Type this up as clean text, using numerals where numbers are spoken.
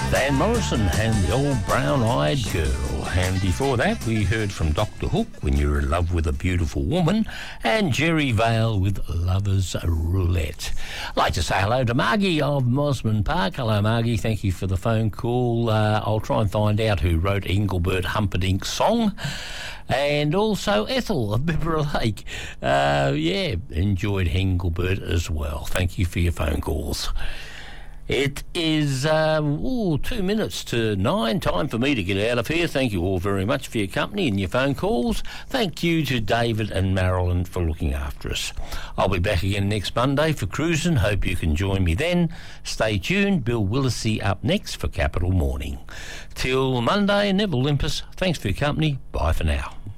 Van Morrison and the Old Brown-Eyed Girl. And before that, we heard from Dr. Hook, When You're in Love with a Beautiful Woman, and Jerry Vale with Lover's Roulette. I'd like to say hello to Margie of Mosman Park. Hello, Margie. Thank you for the phone call. I'll try and find out who wrote Engelbert Humperdinck's song. And also Ethel of Bibra Lake. Enjoyed Engelbert as well. Thank you for your phone calls. It is 2 minutes to 9. Time for me to get out of here. Thank you all very much for your company and your phone calls. Thank you to David and Marilyn for looking after us. I'll be back again next Monday for cruising. Hope you can join me then. Stay tuned. Bill Willisey up next for Capital Morning. Till Monday, Neville Limpus. Thanks for your company. Bye for now.